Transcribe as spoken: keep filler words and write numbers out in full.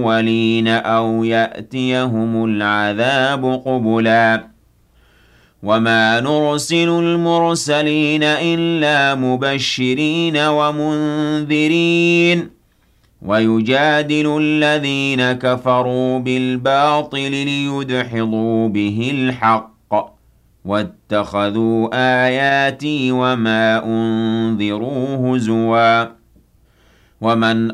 الأولين أو يأتيهم العذاب قبلا وما نرسل المرسلين إلا مبشرين ومنذرين ويجادل الذين كفروا بالباطل ليدحضوا به الحق واتخذوا آياتي وما أنذروا هزوا ومن